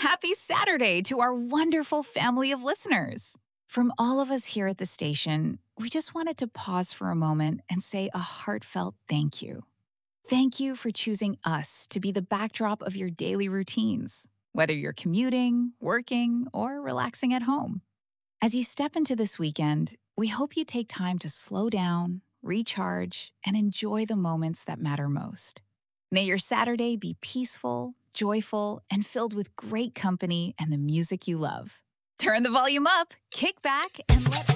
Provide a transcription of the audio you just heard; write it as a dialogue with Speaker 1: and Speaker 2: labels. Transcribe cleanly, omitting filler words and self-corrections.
Speaker 1: Happy Saturday to our wonderful family of listeners. From all of us here at the station, we just wanted to pause for a moment and say a heartfelt thank you. Thank you for choosing us to be the backdrop of your daily routines, whether you're commuting, working, or relaxing at home. As you step into this weekend, we hope you take time to slow down, recharge, and enjoy the moments that matter most. May your Saturday be peaceful, joyful, and filled with great company and the music you love. Turn the volume up, kick back, and let